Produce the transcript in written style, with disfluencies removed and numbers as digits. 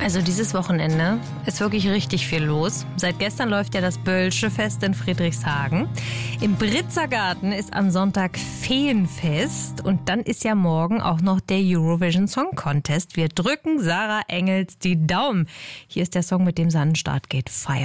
Also dieses Wochenende ist wirklich richtig viel los. Seit gestern läuft ja das Böllsche Fest in Friedrichshagen. Im Britzergarten ist am Sonntag Feenfest. Und dann ist ja morgen auch noch der Eurovision Song Contest. Wir drücken Sarah Engels die Daumen. Hier ist der Song, mit dem sie an den Start geht. Fire.